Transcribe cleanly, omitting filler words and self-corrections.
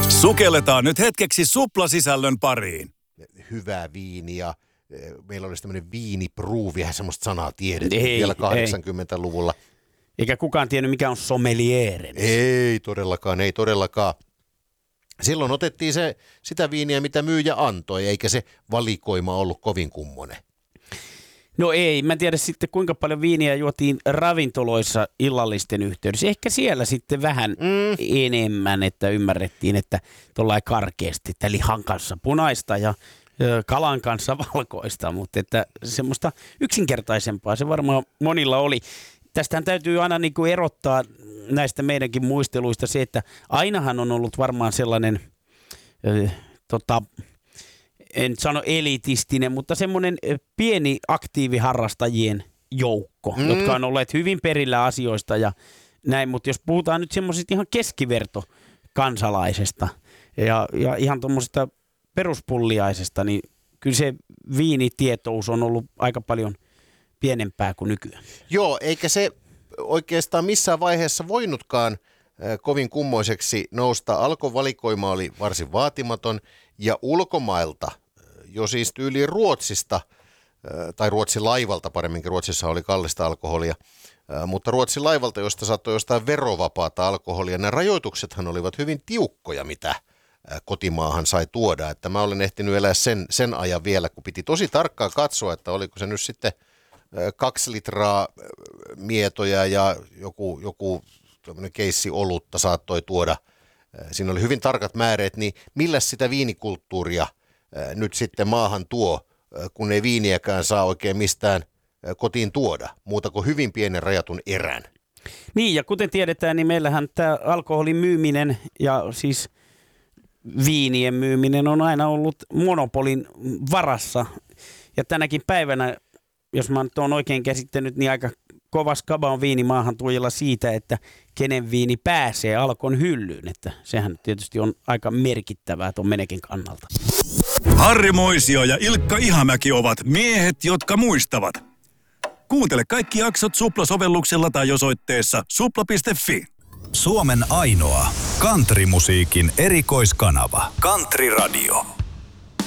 Sukelletaan nyt hetkeksi suplasisällön pariin. Hyvää viiniä. Meillä olisi tämmöinen viinipruuvi, eihän semmoista sanaa tiedetty vielä 80-luvulla. Eikä kukaan tiennyt, mikä on sommeliere. Ei todellakaan. Silloin otettiin sitä viiniä, mitä myyjä antoi, eikä se valikoima ollut kovin kummonen. No ei, mä en tiedä sitten kuinka paljon viiniä juotiin ravintoloissa illallisten yhteydessä. Ehkä siellä sitten vähän enemmän, että ymmärrettiin, että tuollain karkeasti, että lihan kanssa punaista ja kalan kanssa valkoista, mutta että semmoista yksinkertaisempaa se varmaan monilla oli. Tästähän täytyy aina niin kuin erottaa näistä meidänkin muisteluista se, että ainahan on ollut varmaan sellainen, en sano elitistinen, mutta semmoinen pieni aktiiviharrastajien joukko, jotka on olleet hyvin perillä asioista ja näin. Mutta jos puhutaan nyt semmoisesta ihan keskiverto kansalaisesta ja ihan tuommoisesta peruspulliaisesta, niin kyllä se viinitietous on ollut aika paljon pienempää kuin nykyään. Joo, eikä se oikeastaan missään vaiheessa voinutkaan kovin kummoiseksi nousta. Alkon valikoima oli varsin vaatimaton ja ulkomailta, jo siis tyyliin Ruotsista, tai Ruotsin laivalta paremminkin, Ruotsissa oli kallista alkoholia, mutta Ruotsin laivalta, josta saattoi jostain verovapaata alkoholia, nämä rajoituksethan olivat hyvin tiukkoja, mitä kotimaahan sai tuoda. Että mä olen ehtinyt elää sen ajan vielä, kun piti tosi tarkkaan katsoa, että oliko se nyt sitten 2 litraa mietoja ja joku tämmöinen keissi olutta saattoi tuoda. Siinä oli hyvin tarkat määreet, niin millä sitä viinikulttuuria nyt sitten maahan tuo, kun ei viiniäkään saa oikein mistään kotiin tuoda, muuta kuin hyvin pienen rajatun erän. Niin, ja kuten tiedetään, niin meillähän tämä alkoholin myyminen ja siis viinien myyminen on aina ollut monopolin varassa. Ja tänäkin päivänä, jos mä nyt oon oikein käsittänyt, niin aika kova skaba on viinimaahan tuojilla siitä, että kenen viini pääsee Alkon hyllyyn. Että sehän tietysti on aika merkittävää tuon menekin kannalta. Harri Moisio ja Ilkka Ihamäki ovat miehet, jotka muistavat. Kuuntele kaikki jaksot Supla-sovelluksella tai osoitteessa supla.fi. Suomen ainoa countrymusiikin erikoiskanava. Country Radio.